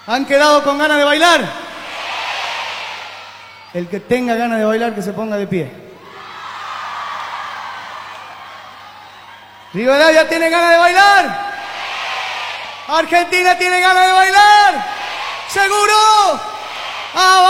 ¿Han quedado con ganas de bailar? El que tenga ganas de bailar, que se ponga de pie. ¿Rivadavia tiene ganas de bailar? ¿Argentina tiene ganas de bailar? ¿Seguro? ¡Ah!